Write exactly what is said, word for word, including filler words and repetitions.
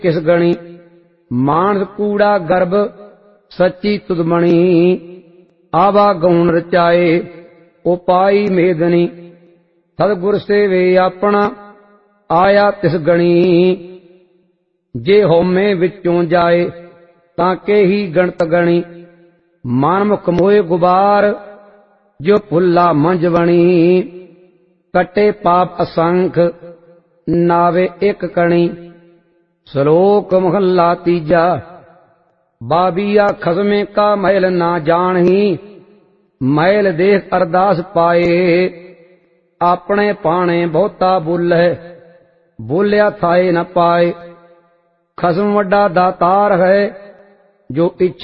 किस गणी। मानस कूड़ा गर्भ सच्ची तुदमणी। आवा गौण रचाए उपाई मेदनी। सतगुर सेवे अपना आया तिस गणी। जे होमे विचों जाए तां के ही गणत गणी। मनमुख मोए गुबार जो भुल्ला मंझ बणी। कटे पाप असंख नावे एक कणी। श्लोक महला तीजा। बाबिया खसमे का मैल ना जानही। मैल देख अरदास पाए। अपने पाने बहुता बोले बोलिया थाए न पाए। खसम वड्डा दातार है जो इच्छे